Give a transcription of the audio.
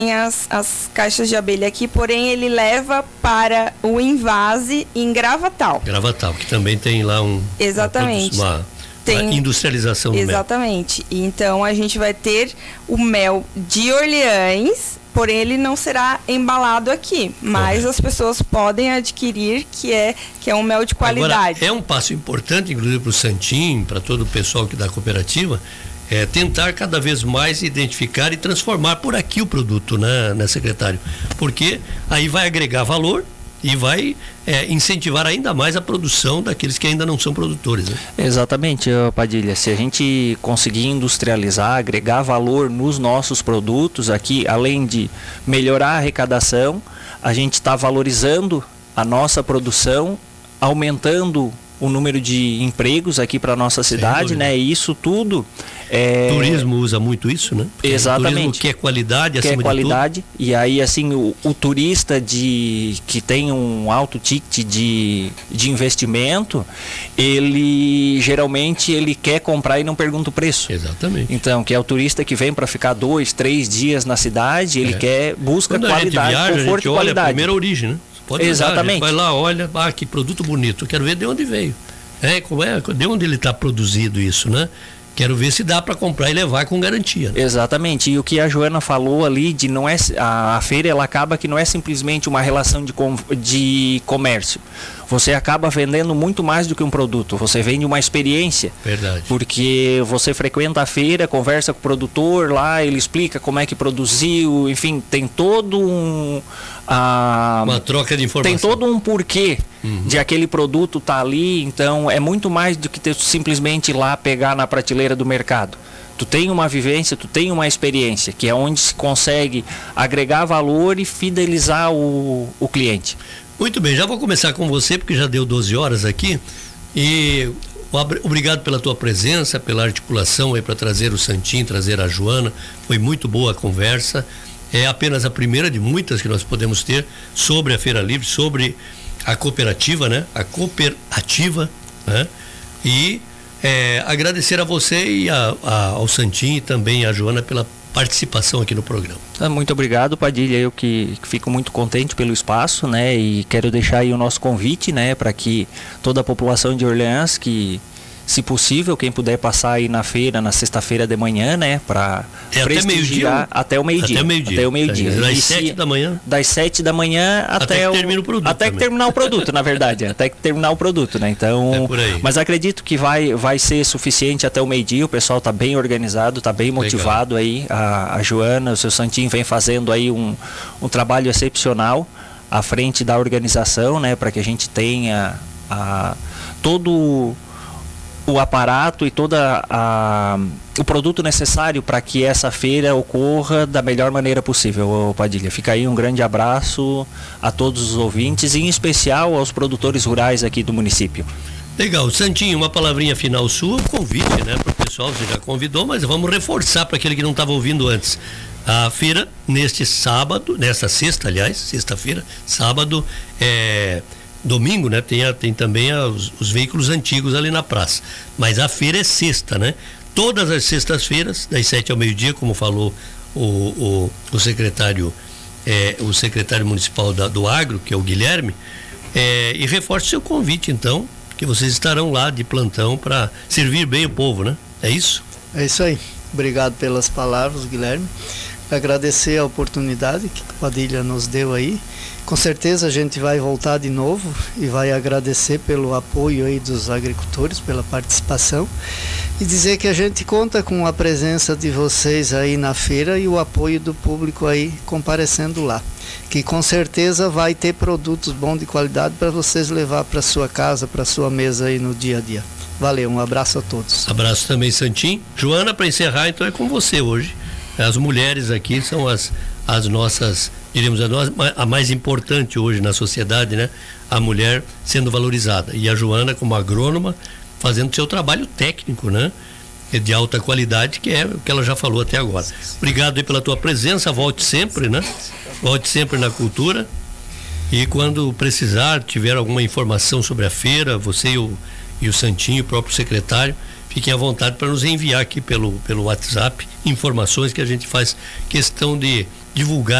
as caixas de abelha aqui, porém ele leva para o Invase em Gravatal. Gravatal, que também tem lá Exatamente. uma industrialização do mel. Exatamente. Então a gente vai ter o mel de Orleans, porém ele não será embalado aqui, mas as pessoas podem adquirir, que é um mel de qualidade. Agora, é um passo importante, inclusive para o Santim, para todo o pessoal que da cooperativa, tentar cada vez mais identificar e transformar por aqui o produto, né, secretário? Porque aí vai agregar valor e vai incentivar ainda mais a produção daqueles que ainda não são produtores, né? Exatamente, Padilha. Se a gente conseguir industrializar, agregar valor nos nossos produtos aqui, além de melhorar a arrecadação, a gente está valorizando a nossa produção, aumentando o número de empregos aqui para nossa cidade, né? E isso tudo turismo usa muito isso, né? Porque exatamente. O turismo quer qualidade acima de tudo. E aí, assim, o turista que tem um alto ticket de investimento, ele geralmente quer comprar e não pergunta o preço. Exatamente. Então, que é o turista que vem para ficar 2, 3 dias na cidade, ele busca quando qualidade, a gente viaja, conforto e qualidade. Olha a primeira origem, né? Pode exatamente. Vai lá, olha, que produto bonito. Eu quero ver de onde veio. De onde ele está produzido isso, né? Quero ver se dá para comprar e levar com garantia. Né? Exatamente. E o que a Joana falou ali de não é a feira, ela acaba que não é simplesmente uma relação de comércio. Você acaba vendendo muito mais do que um produto. Você vende uma experiência. Verdade. Porque você frequenta a feira, conversa com o produtor lá, ele explica como é que produziu, enfim, tem todo uma troca de informação. Tem todo um porquê de aquele produto estar ali. Então é muito mais do que simplesmente ir lá pegar na prateleira do mercado. Tu tem uma vivência, tu tem uma experiência, que é onde se consegue agregar valor e fidelizar o cliente. Muito bem, já vou começar com você, porque já deu 12 horas aqui. E obrigado pela tua presença, pela articulação aí para trazer o Santim, trazer a Joana. Foi muito boa a conversa. É apenas a primeira de muitas que nós podemos ter sobre a Feira Livre, sobre a cooperativa, né? A cooperativa, né? E agradecer a você e ao Santim e também a Joana pela participação aqui no programa. Muito obrigado, Padilha. Eu que fico muito contente pelo espaço, né? E quero deixar aí o nosso convite, né? Para que toda a população de Orleans, que se possível, quem puder passar aí na feira, na sexta-feira de manhã, né? Para prestigiar até o meio-dia. Até o meio-dia. Das 7 da manhã? Das 7 da manhã até que termine o produto. Até que terminar o produto, na verdade. Até que terminar o produto, né? Então, por aí. Mas acredito que vai ser suficiente até o meio-dia. O pessoal está bem organizado, está bem motivado. Legal. Aí. A Joana, o seu Santim vem fazendo aí um trabalho excepcional à frente da organização, né? Para que a gente tenha todo o aparato e o produto necessário para que essa feira ocorra da melhor maneira possível, Padilha. Fica aí um grande abraço a todos os ouvintes e em especial aos produtores rurais aqui do município. Legal. Santinho, uma palavrinha final sua, um convite, né, para o pessoal, você já convidou, mas vamos reforçar para aquele que não estava ouvindo antes. A feira neste sábado, nesta sexta, aliás, sexta-feira, sábado, domingo, né? Tem também os veículos antigos ali na praça. Mas a feira é sexta, né? Todas as sextas-feiras, das 7 ao meio-dia, como falou o secretário municipal do Agro, que é o Guilherme, e reforço o seu convite, então, que vocês estarão lá de plantão para servir bem o povo, né? É isso? É isso aí. Obrigado pelas palavras, Guilherme. Agradecer a oportunidade que a Padilha nos deu aí. Com certeza a gente vai voltar de novo e vai agradecer pelo apoio aí dos agricultores, pela participação e dizer que a gente conta com a presença de vocês aí na feira e o apoio do público aí comparecendo lá, que com certeza vai ter produtos bons de qualidade para vocês levar para sua casa, para sua mesa aí no dia a dia. Valeu, um abraço a todos. Abraço também, Santim. Joana, para encerrar, então é com você hoje. As mulheres aqui são as nossas, diríamos, a mais importante hoje na sociedade, né? A mulher sendo valorizada. E a Joana, como agrônoma, fazendo seu trabalho técnico, né? De alta qualidade, que é o que ela já falou até agora. Obrigado aí pela tua presença, volte sempre, né? Volte sempre na cultura. E quando precisar, tiver alguma informação sobre a feira, você e o Santinho, o próprio secretário, fiquem à vontade para nos enviar aqui pelo WhatsApp informações que a gente faz questão de divulgar